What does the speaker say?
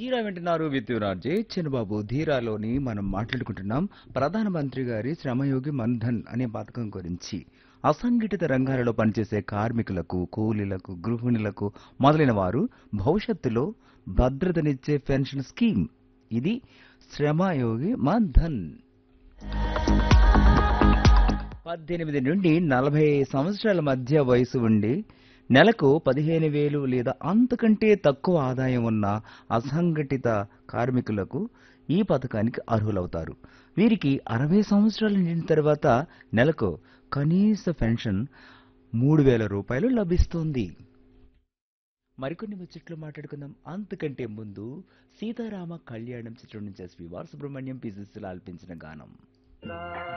ధీరా వింటున్నారు విత్ రాజే చిన్నబాబు. ధీరాలోని మనం మాట్లాడుకుంటున్నాం ప్రధానమంత్రి గారి శ్రమయోగి మన్ధన్ అనే పథకం గురించి. అసంఘటిత రంగాలలో పనిచేసే కార్మికులకు, కూలీలకు, గృహిణులకు మొదలైన వారు భవిష్యత్తులో భద్రతనిచ్చే పెన్షన్ స్కీమ్. ఇది శ్రమయోగి మన్ధన్. 18 నుండి 40 సంవత్సరాల మధ్య వయసు ఉండి నెలకు 15,000 లేదా అంతకంటే తక్కువ ఆదాయం ఉన్న అసంఘటిత కార్మికులకు ఈ పథకానికి అర్హులవుతారు. వీరికి 60 సంవత్సరాలు నిండిన తర్వాత నెలకు కనీస పెన్షన్ 3,000 రూపాయలు లభిస్తుంది. మరికొన్ని ముచ్చట్లు మాట్లాడుకుందాం. అంతకంటే ముందు సీతారామ కళ్యాణం చిత్రం నుంచి ఎస్పి బాలసుబ్రహ్మణ్యం, పి. సుశీల ఆలపించిన గానం.